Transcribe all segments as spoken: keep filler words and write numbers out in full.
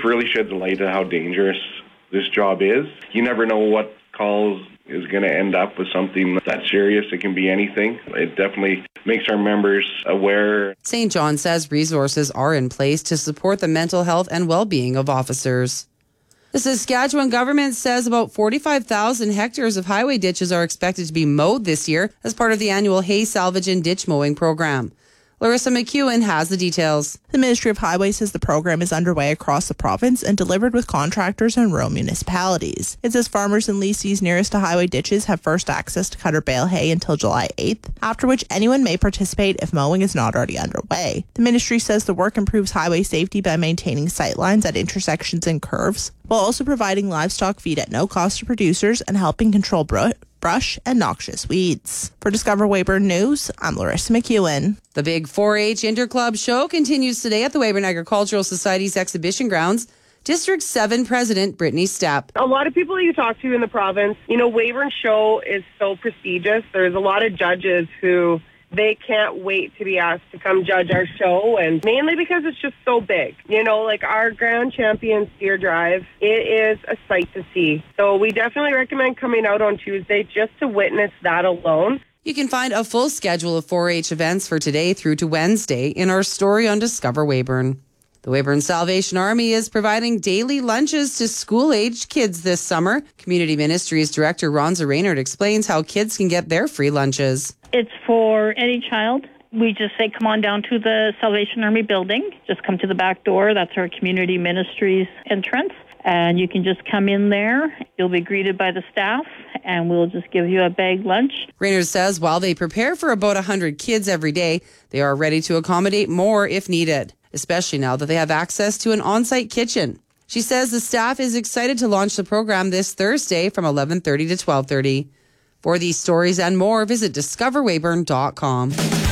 just really sheds a light on how dangerous this job is. You never know what calls is going to end up with something that serious. It can be anything. It definitely makes our members aware. Saint John says resources are in place to support the mental health and well-being of officers. The Saskatchewan government says about forty-five thousand hectares of highway ditches are expected to be mowed this year as part of the annual hay salvage and ditch mowing program. Larissa McEwen has the details. The Ministry of Highways says the program is underway across the province and delivered with contractors and rural municipalities. It says farmers and lessees nearest to highway ditches have first access to cut or bale hay until July eighth, after which anyone may participate if mowing is not already underway. The ministry says the work improves highway safety by maintaining sight lines at intersections and curves, while also providing livestock feed at no cost to producers and helping control bro- brush and noxious weeds. For Discover Weyburn News, I'm Larissa McEwen. The big four H Interclub show continues today at the Weyburn Agricultural Society's exhibition grounds. District seven President Brittany Stepp. A lot of people you talk to in the province, you know, Weyburn Show is so prestigious. There's a lot of judges who they can't wait to be asked to come judge our show, and mainly because it's just so big. You know, like our Grand Champion Steer Drive, it is a sight to see. So we definitely recommend coming out on Tuesday just to witness that alone. You can find a full schedule of four H events for today through to Wednesday in our story on Discover Weyburn. The Weyburn Salvation Army is providing daily lunches to school-aged kids this summer. Community Ministries Director Ronza Raynard explains how kids can get their free lunches. It's for any child. We just say, come on down to the Salvation Army building. Just come to the back door. That's our Community Ministries entrance. And you can just come in there. You'll be greeted by the staff, and we'll just give you a bag lunch. Raynard says while they prepare for about one hundred kids every day, they are ready to accommodate more if needed, especially now that they have access to an on-site kitchen. She says the staff is excited to launch the program this Thursday from eleven thirty to twelve thirty. For these stories and more, visit discover weyburn dot com.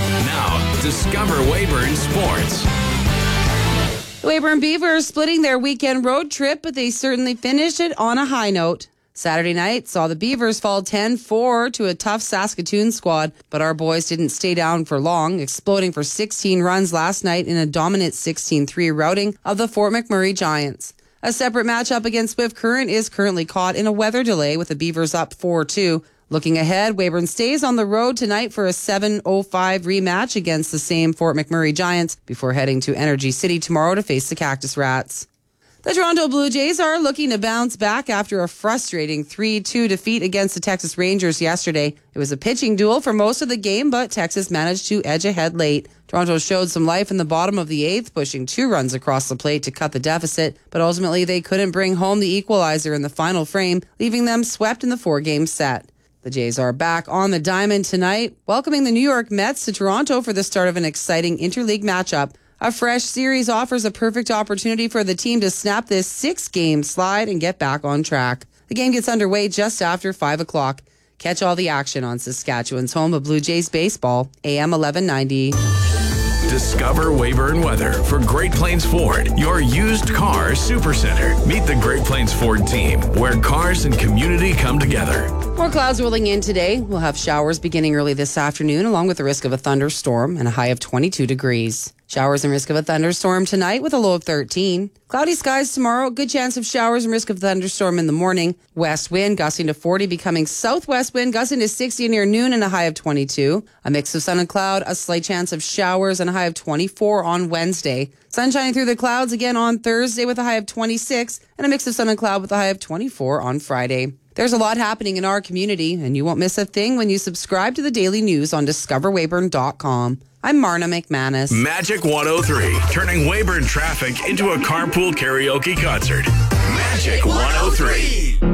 Now, Discover Weyburn Sports. The Weyburn Beavers splitting their weekend road trip, but they certainly finished it on a high note. Saturday night saw the Beavers fall ten four to a tough Saskatoon squad, but our boys didn't stay down for long, exploding for sixteen runs last night in a dominant sixteen three routing of the Fort McMurray Giants. A separate matchup against Swift Current is currently caught in a weather delay with the Beavers up four two. Looking ahead, Weyburn stays on the road tonight for a seven oh five rematch against the same Fort McMurray Giants before heading to Energy City tomorrow to face the Cactus Rats. The Toronto Blue Jays are looking to bounce back after a frustrating three two defeat against the Texas Rangers yesterday. It was a pitching duel for most of the game, but Texas managed to edge ahead late. Toronto showed some life in the bottom of the eighth, pushing two runs across the plate to cut the deficit, but ultimately they couldn't bring home the equalizer in the final frame, leaving them swept in the four-game set. The Jays are back on the diamond tonight, welcoming the New York Mets to Toronto for the start of an exciting interleague matchup. A fresh series offers a perfect opportunity for the team to snap this six-game slide and get back on track. The game gets underway just after five o'clock. Catch all the action on Saskatchewan's home of Blue Jays baseball, A M eleven ninety. Discover Weyburn weather for Great Plains Ford, your used car supercenter. Meet the Great Plains Ford team, where cars and community come together. More clouds rolling in today. We'll have showers beginning early this afternoon, along with the risk of a thunderstorm and a high of twenty-two degrees. Showers and risk of a thunderstorm tonight with a low of thirteen. Cloudy skies tomorrow. Good chance of showers and risk of thunderstorm in the morning. West wind gusting to forty, becoming southwest wind gusting to sixty near noon and a high of twenty-two. A mix of sun and cloud, a slight chance of showers and a high of twenty-four on Wednesday. Sun shining through the clouds again on Thursday with a high of twenty-six and a mix of sun and cloud with a high of twenty-four on Friday. There's a lot happening in our community, and you won't miss a thing when you subscribe to the daily news on discover weyburn dot com. I'm Marna McManus. Magic one oh three, turning Weyburn traffic into a carpool karaoke concert. Magic one oh three.